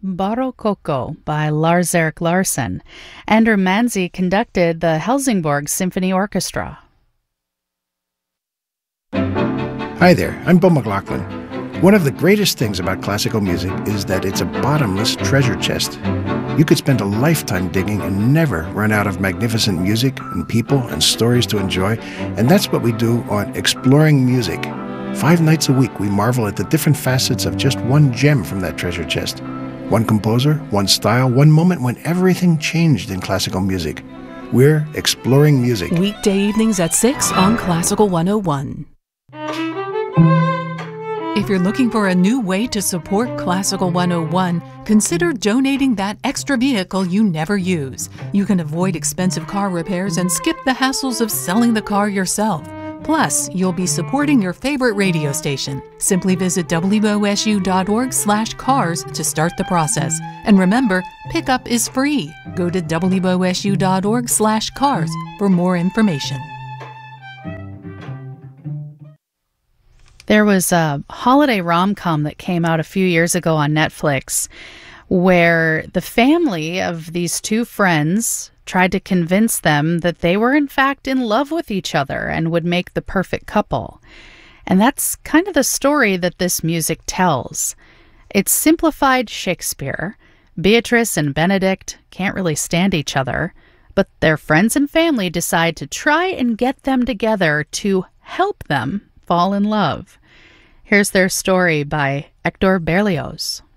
Barokoko by Lars-Erik Larsson. Andrew Manzi conducted the Helsingborg Symphony Orchestra. Hi there, I'm Bill McLaughlin. One of the greatest things about classical music is that it's a bottomless treasure chest. You could spend a lifetime digging and never run out of magnificent music and people and stories to enjoy, and that's what we do on Exploring Music. 5 nights a week, we marvel at the different facets of just one gem from that treasure chest. One composer, one style, one moment when everything changed in classical music. We're Exploring Music. Weekday evenings at 6 on Classical 101. If you're looking for a new way to support Classical 101, consider donating that extra vehicle you never use. You can avoid expensive car repairs and skip the hassles of selling the car yourself. Plus, you'll be supporting your favorite radio station. Simply visit wosu.org/cars to start the process. And remember, pickup is free. Go to wosu.org/cars for more information. There was a holiday rom-com that came out a few years ago on Netflix where the family of these two friends tried to convince them that they were in fact in love with each other and would make the perfect couple. And that's kind of the story that this music tells. It's simplified Shakespeare. Beatrice and Benedict can't really stand each other, but their friends and family decide to try and get them together to help them fall in love. Here's their story by Hector Berlioz.